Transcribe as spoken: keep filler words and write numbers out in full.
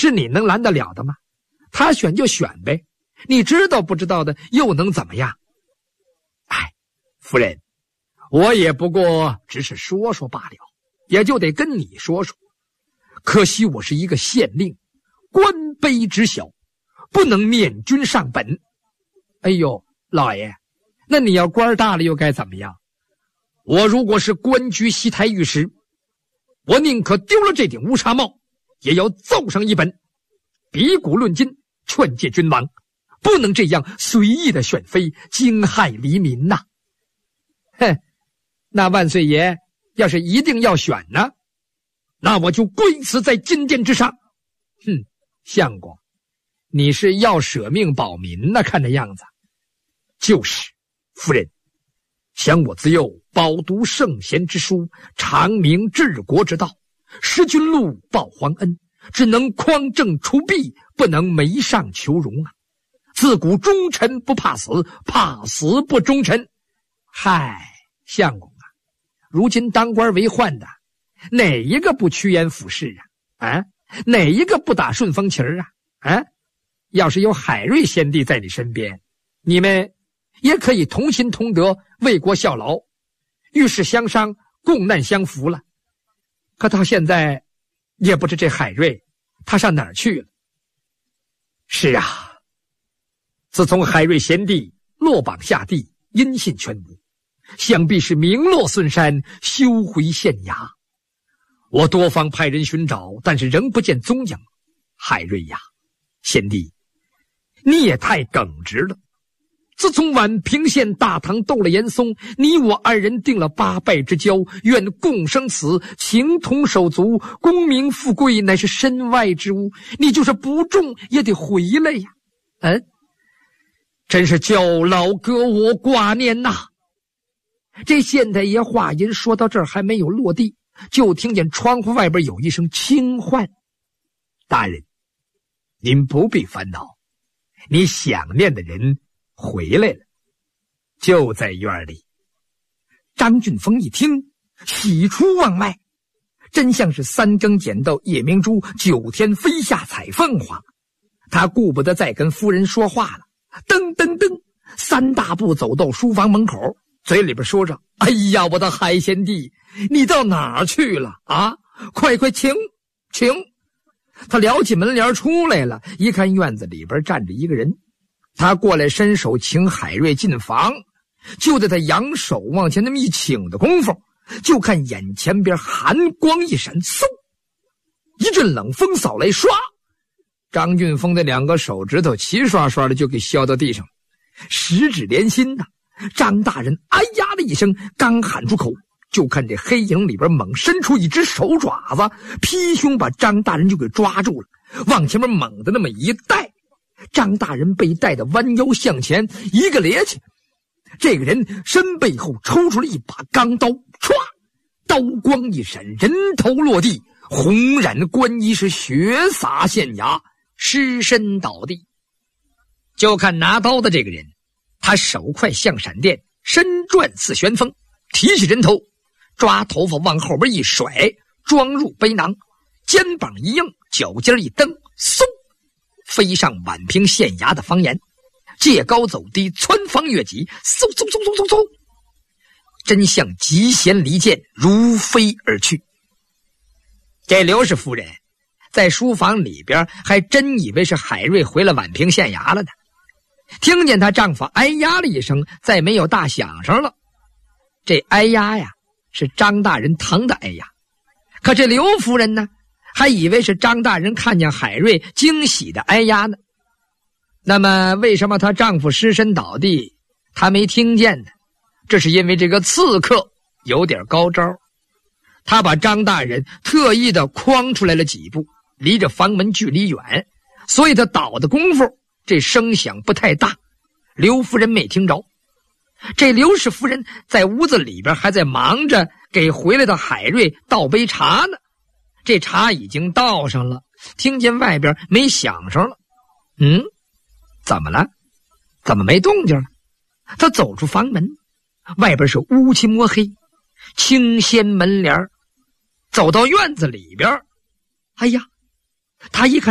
是你能拦得了的吗？他选就选呗，你知道不知道的又能怎么样？哎，夫人，我也不过只是说说罢了，也就得跟你说说。可惜我是一个县令，官卑职小，不能面君上本。哎呦，老爷，那你要官大了又该怎么样？我如果是官居西台御史，我宁可丢了这顶乌纱帽，也要奏上一本，比古论今，劝诫君王，不能这样随意的选妃，惊害黎民呐。哼，那万岁爷要是一定要选呢，那我就跪死在金殿之上。哼，相公，你是要舍命保民呢，看这样子。就是，夫人，想我自幼饱读圣贤之书，长明治国之道，识君禄，报皇恩，只能匡正除弊，不能媚上求荣啊！自古忠臣不怕死，怕死不忠臣。嗨，相公啊，如今当官为宦的，哪一个不趋炎附势啊？啊，哪一个不打顺风旗儿啊？啊，要是有海瑞先帝在你身边，你们也可以同心同德，为国效劳，遇事相商，共难相扶了。可到现在，也不知这海瑞他上哪儿去了。是啊，自从海瑞贤弟落榜下地，音信全无，想必是名落孙山，休回县衙。我多方派人寻找，但是仍不见踪影。海瑞呀，贤弟，你也太耿直了。自从宛平县大堂斗了严嵩，你我二人定了八拜之交，愿共生死，情同手足，功名富贵乃是身外之物，你就是不中也得回来呀。嗯，真是叫老哥我挂念呐。这县太爷话音说到这儿还没有落地，就听见窗户外边有一声轻唤：大人，您不必烦恼，你想念的人回来了，就在院里。张俊峰一听，喜出望外，真像是三更捡到夜明珠，九天飞下采凤凰。他顾不得再跟夫人说话了，噔噔噔，三大步走到书房门口，嘴里边说着：哎呀，我的海贤弟，你到哪儿去了啊？快快请请。他撩起门帘出来了，一看院子里边站着一个人，他过来伸手请海瑞进房，就在他扬手往前那么一请的功夫，就看眼前边寒光一闪，嗖，一阵冷风扫来，唰，张俊峰的两个手指头齐刷刷的就给削到地上，十指连心呐、啊！张大人哎呀的一声，刚喊出口，就看这黑影里边猛伸出一只手爪子，劈胸把张大人就给抓住了，往前面猛的那么一带，张大人被带的弯腰向前一个趔趄，这个人身背后抽出了一把钢刀，唰，刀光一闪，人头落地，红染官衣是血洒县衙，尸身倒地。就看拿刀的这个人，他手快像闪电，身转似旋风，提起人头，抓头发往后边一甩，装入背囊，肩膀一硬，脚尖一蹬，嗖，飞上宛平县衙的房檐，借高走低，穿房越脊，嗖嗖嗖嗖嗖嗖，真像疾弦离箭，如飞而去。这刘氏夫人在书房里边还真以为是海瑞回了宛平县衙了呢，听见她丈夫哎呀了一声，再没有大响声了。这哎呀呀是张大人疼的哎呀，可这刘夫人呢还以为是张大人看见海瑞惊喜的哎呀呢。那么为什么她丈夫尸身倒地她没听见呢？这是因为这个刺客有点高招，他把张大人特意的诓出来了几步，离着房门距离远，所以他倒的功夫这声响不太大，刘夫人没听着。这刘氏夫人在屋子里边还在忙着给回来的海瑞倒杯茶呢，这茶已经倒上了，听见外边没响声了。嗯，怎么了？怎么没动静了？他走出房门，外边是乌漆摸黑，青掀门帘，走到院子里边，哎呀，他一看